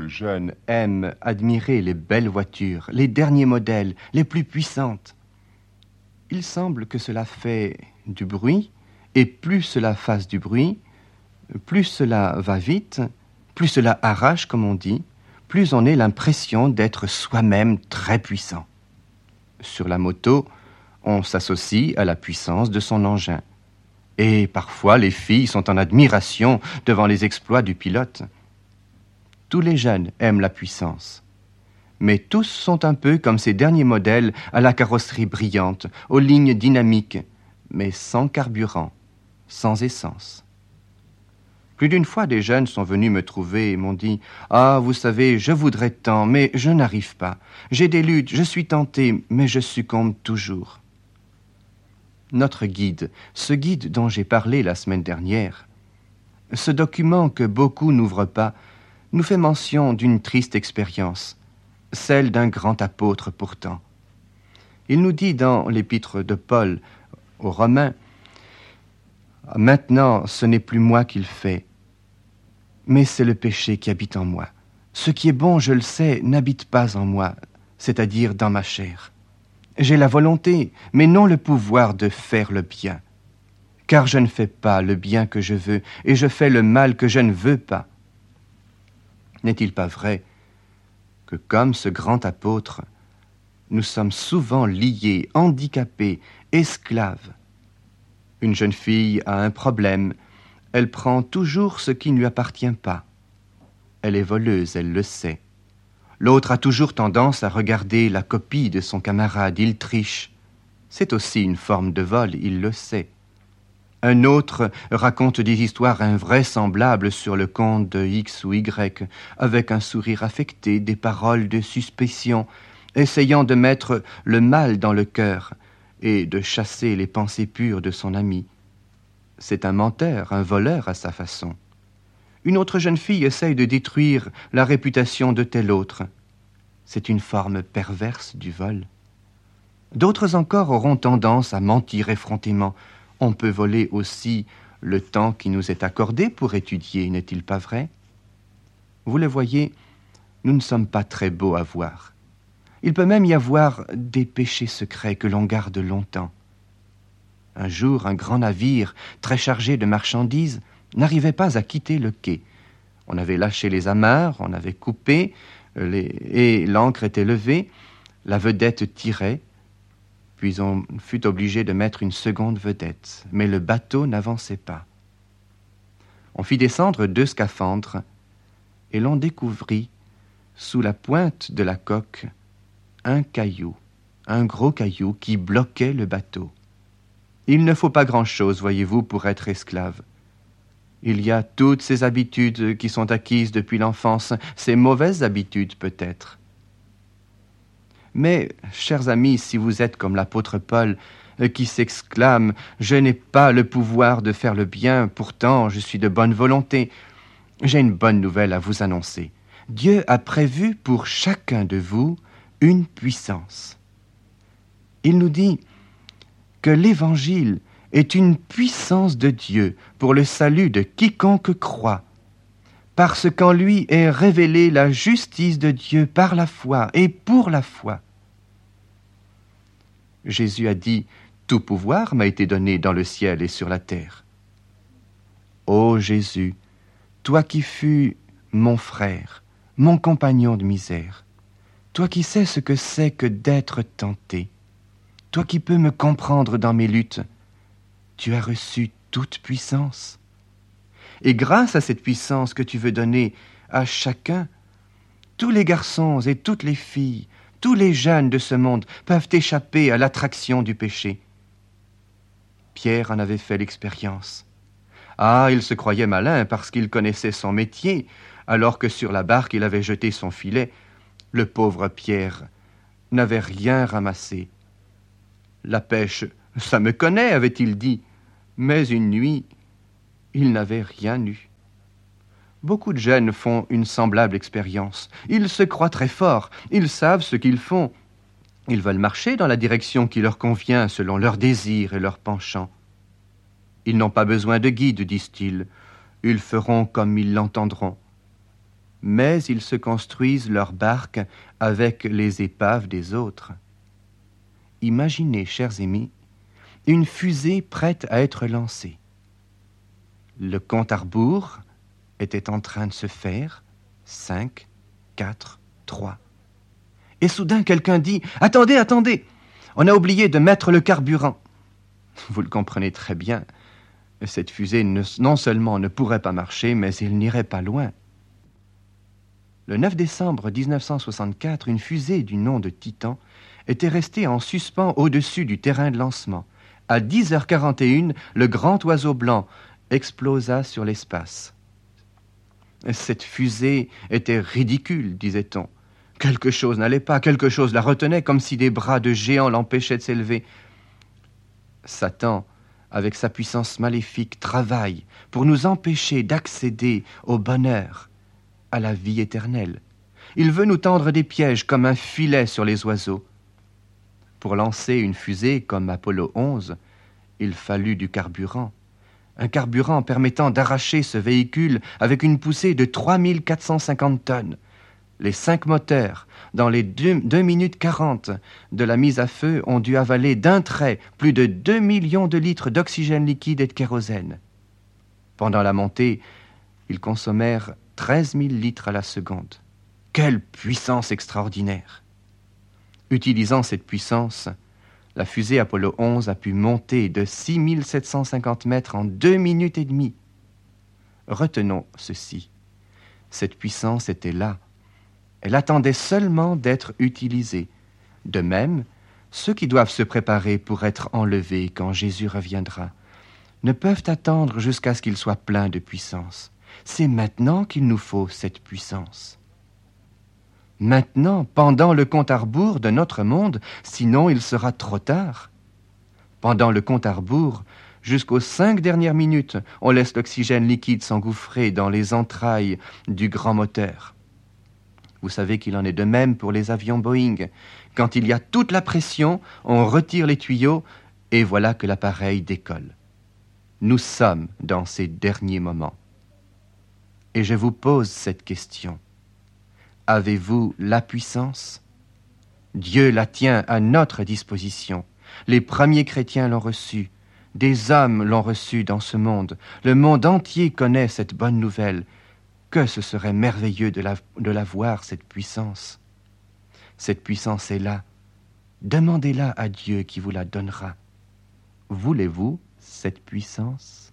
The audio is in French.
jeunes aiment admirer les belles voitures, les derniers modèles, les plus puissantes. Il semble que cela fait du bruit, et plus cela fasse du bruit, plus cela va vite, plus cela arrache, comme on dit, plus on a l'impression d'être soi-même très puissant. Sur la moto, on s'associe à la puissance de son engin. Et parfois, les filles sont en admiration devant les exploits du pilote. Tous les jeunes aiment la puissance. Mais tous sont un peu comme ces derniers modèles à la carrosserie brillante, aux lignes dynamiques, mais sans carburant, sans essence. Plus d'une fois, des jeunes sont venus me trouver et m'ont dit « Ah, vous savez, je voudrais tant, mais je n'arrive pas. J'ai des luttes, je suis tenté, mais je succombe toujours. » Notre guide, ce guide dont j'ai parlé la semaine dernière, ce document que beaucoup n'ouvrent pas, nous fait mention d'une triste expérience, celle d'un grand apôtre pourtant. Il nous dit dans l'épître de Paul aux Romains « Maintenant, ce n'est plus moi qui le fais, mais c'est le péché qui habite en moi. Ce qui est bon, je le sais, n'habite pas en moi, c'est-à-dire dans ma chair. J'ai la volonté, mais non le pouvoir de faire le bien. Car je ne fais pas le bien que je veux, et je fais le mal que je ne veux pas. » N'est-il pas vrai que, comme ce grand apôtre, nous sommes souvent liés, handicapés, esclaves? Une jeune fille a un problème, elle prend toujours ce qui ne lui appartient pas. Elle est voleuse, elle le sait. L'autre a toujours tendance à regarder la copie de son camarade, il triche. C'est aussi une forme de vol, il le sait. Un autre raconte des histoires invraisemblables sur le compte de X ou Y, avec un sourire affecté, des paroles de suspicion, essayant de mettre le mal dans le cœur et de chasser les pensées pures de son ami. C'est un menteur, un voleur à sa façon. Une autre jeune fille essaye de détruire la réputation de tel autre. C'est une forme perverse du vol. D'autres encore auront tendance à mentir effrontément. On peut voler aussi le temps qui nous est accordé pour étudier, n'est-il pas vrai? Vous le voyez, nous ne sommes pas très beaux à voir. Il peut même y avoir des péchés secrets que l'on garde longtemps. Un jour, un grand navire, très chargé de marchandises, n'arrivait pas à quitter le quai. On avait lâché les amarres, on avait coupé, et l'ancre était levée, la vedette tirait, puis on fut obligé de mettre une seconde vedette, mais le bateau n'avançait pas. On fit descendre 2 scaphandres, et l'on découvrit, sous la pointe de la coque, un caillou, un gros caillou qui bloquait le bateau. Il ne faut pas grand-chose, voyez-vous, pour être esclave. Il y a toutes ces habitudes qui sont acquises depuis l'enfance, ces mauvaises habitudes peut-être. Mais, chers amis, si vous êtes comme l'apôtre Paul, qui s'exclame « Je n'ai pas le pouvoir de faire le bien, pourtant je suis de bonne volonté », j'ai une bonne nouvelle à vous annoncer. Dieu a prévu pour chacun de vous une puissance. Il nous dit que l'Évangile est une puissance de Dieu pour le salut de quiconque croit, parce qu'en lui est révélée la justice de Dieu par la foi et pour la foi. Jésus a dit « Tout pouvoir m'a été donné dans le ciel et sur la terre. » Ô Jésus, toi qui fus mon frère, mon compagnon de misère, toi qui sais ce que c'est que d'être tenté, toi qui peux me comprendre dans mes luttes, tu as reçu toute puissance. Et grâce à cette puissance que tu veux donner à chacun, tous les garçons et toutes les filles, tous les jeunes de ce monde peuvent échapper à l'attraction du péché. Pierre en avait fait l'expérience. Ah, il se croyait malin parce qu'il connaissait son métier, alors que sur la barque il avait jeté son filet. Le pauvre Pierre n'avait rien ramassé. La pêche, ça me connaît, avait-il dit, mais une nuit, il n'avait rien eu. Beaucoup de jeunes font une semblable expérience. Ils se croient très forts, ils savent ce qu'ils font. Ils veulent marcher dans la direction qui leur convient selon leurs désirs et leurs penchants. Ils n'ont pas besoin de guide, disent-ils. Ils feront comme ils l'entendront. mais ils se construisent leurs barques avec les épaves des autres. Imaginez, chers amis, une fusée prête à être lancée. Le compte à rebours était en train de se faire. 5, 4, 3. Et soudain, quelqu'un dit « Attendez, attendez, on a oublié de mettre le carburant. » Vous le comprenez très bien. Cette fusée non seulement ne pourrait pas marcher, mais elle n'irait pas loin. Le 9 décembre 1964, une fusée du nom de Titan était restée en suspens au-dessus du terrain de lancement. À 10h41, le grand oiseau blanc explosa sur l'espace. Cette fusée était ridicule, disait-on. Quelque chose n'allait pas, quelque chose la retenait, comme si des bras de géants l'empêchaient de s'élever. Satan, avec sa puissance maléfique, travaille pour nous empêcher d'accéder au bonheur, à la vie éternelle. Il veut nous tendre des pièges comme un filet sur les oiseaux. Pour lancer une fusée comme Apollo 11, il fallut du carburant. Un carburant permettant d'arracher ce véhicule avec une poussée de 3450 tonnes. Les 5 moteurs, dans les 2 minutes 40 de la mise à feu, ont dû avaler d'un trait plus de 2 millions de litres d'oxygène liquide et de kérosène. Pendant la montée, ils consommèrent 13 000 litres à la seconde. Quelle puissance extraordinaire! Utilisant cette puissance, la fusée Apollo 11 a pu monter de 6 750 mètres en 2 minutes et demie. Retenons ceci. Cette puissance était là. Elle attendait seulement d'être utilisée. De même, ceux qui doivent se préparer pour être enlevés quand Jésus reviendra ne peuvent attendre jusqu'à ce qu'ils soient pleins de puissance. C'est maintenant qu'il nous faut cette puissance. Maintenant, pendant le compte à rebours de notre monde, sinon il sera trop tard. Pendant le compte à rebours, jusqu'aux 5 dernières minutes, on laisse l'oxygène liquide s'engouffrer dans les entrailles du grand moteur. Vous savez qu'il en est de même pour les avions Boeing. Quand il y a toute la pression, on retire les tuyaux et voilà que l'appareil décolle. Nous sommes dans ces derniers moments. Et je vous pose cette question. Avez-vous la puissance? Dieu la tient à notre disposition. Les premiers chrétiens l'ont reçue. Des hommes l'ont reçue dans ce monde. Le monde entier connaît cette bonne nouvelle. Que ce serait merveilleux de la voir, cette puissance. Cette puissance est là. Demandez-la à Dieu qui vous la donnera. Voulez-vous cette puissance?